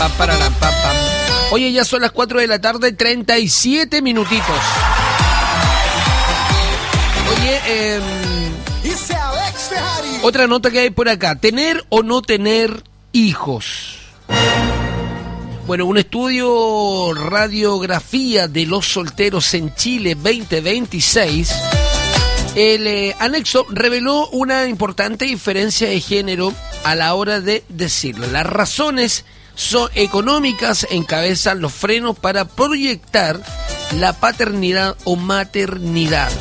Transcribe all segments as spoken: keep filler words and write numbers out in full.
Pararán, pam, pam. Oye, ya son las cuatro de la tarde, treinta y siete minutitos. Oye, eh, otra nota que hay por acá. ¿Tener o no tener hijos? Bueno, un estudio radiografía de los solteros en Chile veinte veintiséis, el eh, anexo reveló una importante diferencia de género a la hora de decirlo. Las razones son económicas, encabezan los frenos para proyectar la paternidad o maternidad.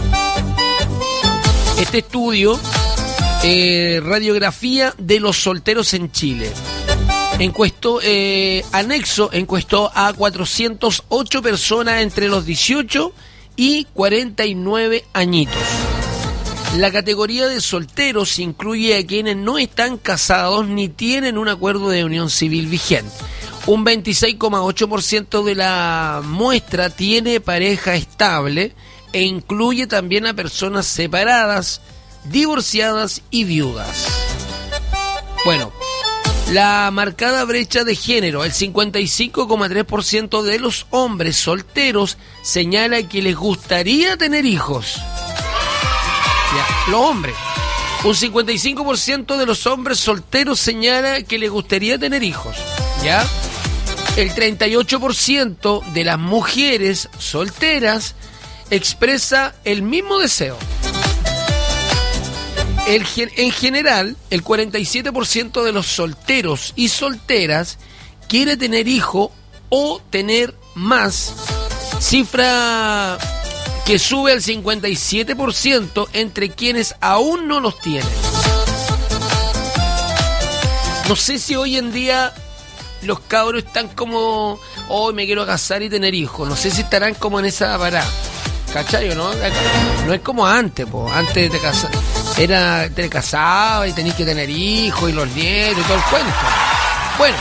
Este estudio, eh, radiografía de los solteros en Chile, encuestó, eh, anexo encuestó a cuatrocientas ocho personas entre los dieciocho y cuarenta y nueve añitos. La categoría de solteros incluye a quienes no están casados ni tienen un acuerdo de unión civil vigente. Un veintiséis coma ocho por ciento de la muestra tiene pareja estable e incluye también a personas separadas, divorciadas y viudas. Bueno, la marcada brecha de género, el cincuenta y cinco coma tres por ciento de los hombres solteros señala que les gustaría tener hijos. Ya, los hombres. Un cincuenta y cinco por ciento de los hombres solteros señala que les gustaría tener hijos. ¿Ya? El treinta y ocho por ciento de las mujeres solteras expresa el mismo deseo. El, en general, el cuarenta y siete por ciento de los solteros y solteras quiere tener hijo o tener más, cifra que sube al cincuenta y siete por ciento entre quienes aún no los tienen. No sé si hoy en día los cabros están como, hoy oh, me quiero casar y tener hijos. No sé si estarán como en esa parada. ¿Cachai o no? No es como antes, po. Antes te casabas, era, te casabas y tenías que tener hijos y los nietos y todo el cuento. Bueno.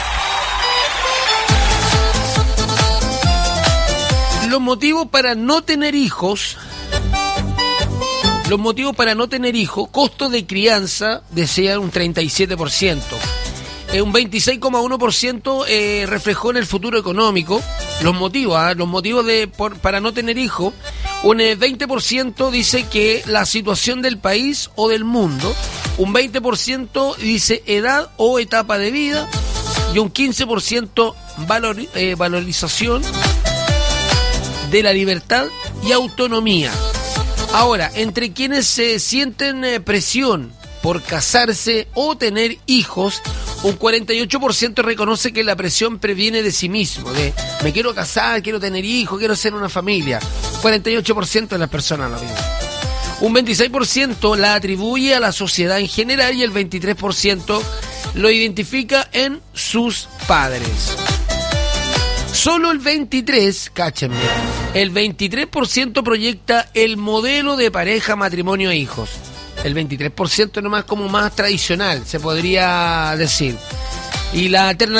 Los motivos para no tener hijos, los motivos para no tener hijos, costo de crianza, decía un treinta y siete por ciento. Eh, un veintiséis coma uno por ciento eh, reflejó en el futuro económico. Los motivos, ¿eh? los motivos de por, para no tener hijos. Un eh, veinte por ciento dice que la situación del país o del mundo. Un veinte por ciento dice edad o etapa de vida. Y un quince por ciento valor, eh, valorización de la libertad y autonomía. Ahora, entre quienes se sienten eh, presión por casarse o tener hijos, un cuarenta y ocho por ciento reconoce que la presión previene de sí mismo, de me quiero casar, quiero tener hijos, quiero ser una familia. cuarenta y ocho por ciento de las personas lo mismo. Un veintiséis por ciento la atribuye a la sociedad en general y el veintitrés por ciento lo identifica en sus padres. Solo el veintitrés, cáchenme, el veintitrés por ciento proyecta el modelo de pareja, matrimonio e hijos. El veintitrés por ciento nomás como más tradicional, se podría decir. Y la alternativa